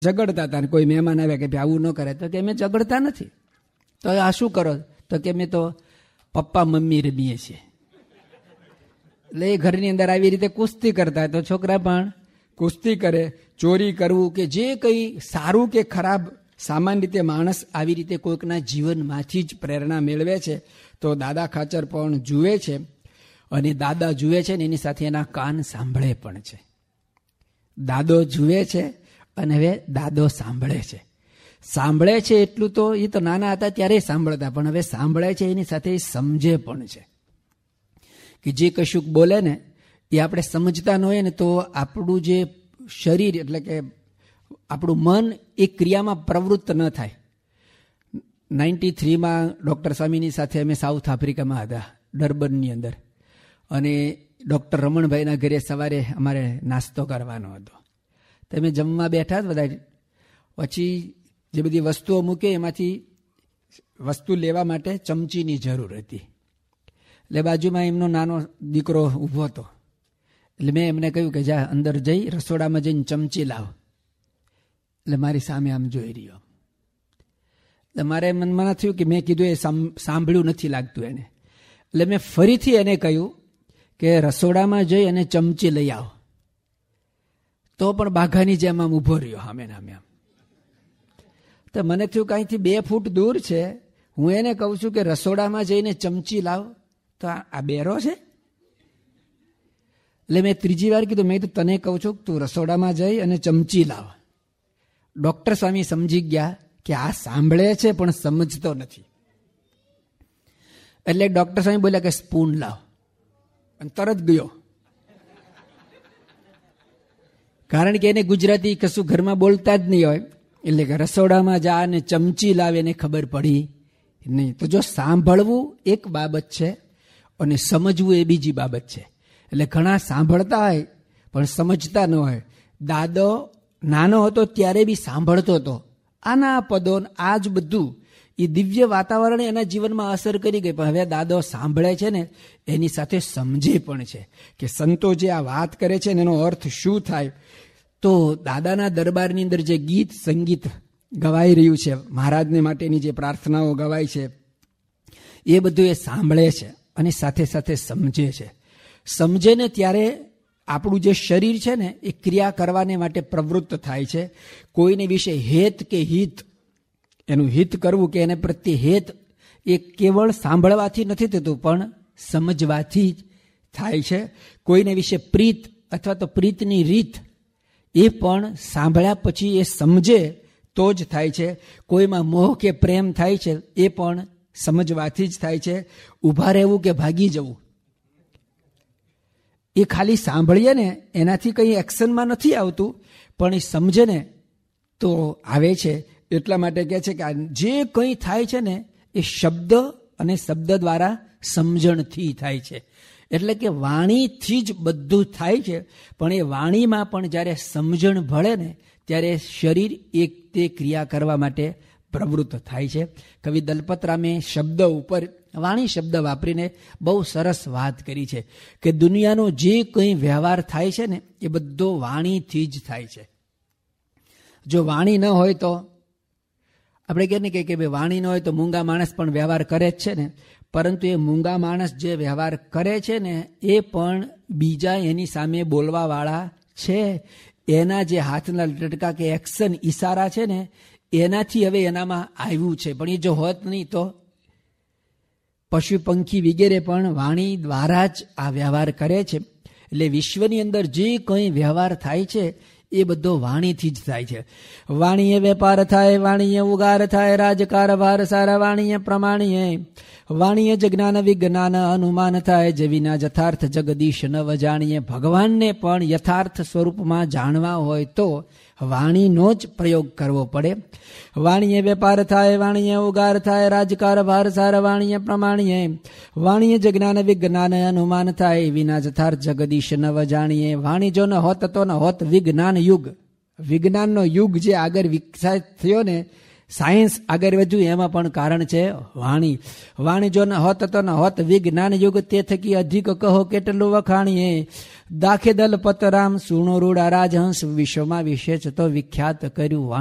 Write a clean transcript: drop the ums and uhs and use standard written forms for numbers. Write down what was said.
ઝઘડતા હતા. કોઈ મહેમાન આવ્યા કે ભાઈ આવું ન કરે, તો કે અમે ઝઘડતા નથી. તો આ શું કરો? તો કે અમે તો પપ્પા મમ્મી રમીએ છીએ. એટલે એ ઘરની અંદર આવી રીતે કુસ્તી કરતા હોય તો છોકરા પણ કુસ્તી કરે. ચોરી કરવું કે જે કંઈ સારું કે ખરાબ, સામાન્ય રીતે માણસ આવી રીતે કોઈકના જીવનમાંથી જ પ્રેરણા મેળવે છે. તો દાદા ખાચર પણ જુએ છે, અને દાદા જુએ છે ને એની સાથે એના કાન સાંભળે પણ છે. દાદો જુએ છે અને હવે દાદો સાંભળે છે. સાંભળે છે એટલું તો એ તો નાના હતા ત્યારે સાંભળતા, પણ હવે સાંભળે છે એની સાથે સમજે પણ છે. કે જે કશુંક બોલે ને એ આપણે સમજતા ન હોય ને તો આપણું જે શરીર એટલે કે આપણું મન એ ક્રિયામાં પ્રવૃત્ત ન થાય. 93માં ડૉક્ટર સ્વામીની સાથે અમે સાઉથ આફ્રિકામાં હતા, ડર્બનની અંદર, અને ડૉક્ટર રમણભાઈના ઘરે સવારે અમારે નાસ્તો કરવાનો હતો. તો અમે જમવા બેઠા બધા. પછી જે બધી વસ્તુઓ મૂકે એમાંથી વસ્તુ લેવા માટે ચમચીની જરૂર હતી. એટલે બાજુમાં એમનો નાનો દીકરો ઊભો હતો. એટલે મેં એમને કહ્યું કે જા અંદર જઈ રસોડામાં જઈને ચમચી લાવ. એટલે મારી સામે આમ જોઈ રહ્યો. એટલે મારે મનમાં થયું કે મેં કીધું એ સાંભળ્યું નથી લાગતું એને. એટલે મેં ફરીથી એને કહ્યું કે રસોડામાં જઈ અને ચમચી લઈ આવ. તો પણ બાઘાની જેમ આમ ઊભો રહ્યો સામે નામે આમ. તો મને થયું કે અહીંથી 2 ફૂટ દૂર છે, હું એને કહું છું કે રસોડામાં જઈને ચમચી લાવ, તો આ બેરો છે. એટલે મેં ત્રીજી વાર કીધું, મેં તો તને કહું છું તું રસોડામાં જઈ અને ચમચી લાવ. ડૉક્ટર સ્વામી સમજી ગયા કે આ સાંભળે છે પણ સમજતો નથી. એટલે ડૉક્ટર સ્વામી બોલ્યા કે સ્પૂન લાવ, અને તરત ગયો. કારણ કે એને ગુજરાતી કશું ઘરમાં બોલતા જ નહીં હોય, એટલે કે રસોડામાં જા અને ચમચી લાવે એને ખબર પડી નહીં. તો જો સાંભળવું એક બાબત છે અને સમજવું એ બીજી બાબત છે. એટલે ઘણા સાંભળતા હોય પણ સમજતા ન હોય. દાદો નાનો હતો ત્યારે બી સાંભળતો હતો. આના પદો આ જ બધું એ દિવ્ય વાતાવરણ એના જીવનમાં અસર કરી ગઈ. પણ હવે દાદો સાંભળે છે ને એની સાથે સમજે પણ છે કે સંતો જે આ વાત કરે છે ને એનો અર્થ શું થાય. તો દાદાના દરબારની અંદર જે ગીત સંગીત ગવાઈ રહ્યું છે, મહારાજને માટેની જે પ્રાર્થનાઓ ગવાય છે, એ બધું એ સાંભળે છે અને સાથે સાથે સમજે છે. સમજે ને ત્યારે આપણું જે શરીર છે ને એ ક્રિયા કરવાને માટે પ્રવૃત્ત થાય છે. કોઈને વિશે હેત કે હિત, એનું હિત કરવું કે એને પ્રત્યે હેત, એ કેવળ સાંભળવાથી નથી થતું પણ સમજવાથી જ થાય છે. કોઈને વિશે પ્રીત અથવા તો પ્રીતની રીત એ પણ સાંભળ્યા પછી એ સમજે તો જ થાય છે. કોઈમાં મોહ કે પ્રેમ થાય છે એ પણ સમજવાથી જ થાય છે. ઊભા રહેવું કે ભાગી જવું એ ખાલી સાંભળીએ ને એનાથી કંઈ એક્શનમાં નથી આવતું, પણ એ સમજે ને તો આવે છે. એટલા માટે કહે છે કે જે કંઈ થાય છે ને એ શબ્દ અને શબ્દ દ્વારા સમજણથી થાય છે. એટલે કે વાણીથી જ બધું થાય છે, પણ એ વાણીમાં પણ જ્યારે સમજણ ભળે ને ત્યારે શરીર એક તે ક્રિયા કરવા માટે પ્રવૃત્ત થાય છે. કવિ દલપતરામે શબ્દ ઉપર વાણી શબ્દ વાપરીને બહુ સરસ વાત કરી છે કે દુનિયાનો જે કંઈ વ્યવહાર થાય છે ને એ બધો વાણીથી જ થાય છે. જો વાણી ન હોય તો આપણે કહે ને કે ભાઈ વાણી ન હોય તો મૂંગા માણસ પણ વ્યવહાર કરે જ છે ને, પરંતુ એ મૂંગા માણસ જે વ્યવહાર કરે છે ને એ પણ બીજા એની સામે બોલવાવાળા છે, એના જે હાથના લટકા કે એક્શન ઈશારા છે ને એનાથી હવે એનામાં આવ્યું છે. પણ એ જો હોત નહીં તો પશુ પંખી વગેરે પણ વાણી દ્વારા જ આ વ્યવહાર કરે છે. એટલે વિશ્વની અંદર જે કંઈ વ્યવહાર થાય છે એ બધો વાણીથી જ થાય છે. વાણીએ વેપાર થાય, વાણીએ ઉગાર થાય, રાજકારભાર સારા વાણીએ પ્રમાણીએ, વાણીએ જ જ્ઞાન વિજ્ઞાન અનુમાન થાય, જે વિના યથાર્થ જગદીશ નવ જાણીએ. ભગવાનને પણ યથાર્થ સ્વરૂપમાં જાણવા હોય તો વાણીનો જ પ્રયોગ કરવો પડે. વાણીએ વેપાર થાય, વાણીએ ઉગાર થાય, રાજકારભાર સારા વાણીએ પ્રમાણીએ, વાણીએ જ જ્ઞાન વિજ્ઞાન અનુમાન થાય, વિના યથાર્થ જગદીશ નવ જાણીએ. વાણી જો ન હોત તો ન હોત વિજ્ઞાન યુગ. વિજ્ઞાનનો યુગ જે આગળ વિકસિત થયો ને સાયન્સ આગળ વધ્યું એમાં પણ કારણ છે વાણી. વાણી જો ન હોત તો ન હોત વિજ્ઞાન યુગ, તે થકી અધિક કહો કેટલું વખાણીએ. દાખે દલ પતરામ સુણો રૂડા રાજહંસ, વિશ્વમાં વિશેષ તો વિખ્યાત કર્યું.